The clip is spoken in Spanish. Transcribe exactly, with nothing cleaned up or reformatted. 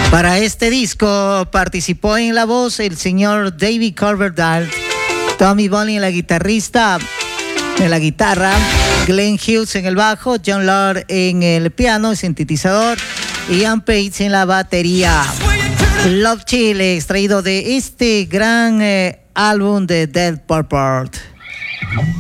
Para este disco participó en la voz el señor David Coverdale, Tommy Bolin en la guitarrista, en la guitarra, Glenn Hughes en el bajo, John Lord en el piano y sintetizador, y Ian Pace en la batería. Love Chill, extraído de este gran eh, álbum de Deep Purple.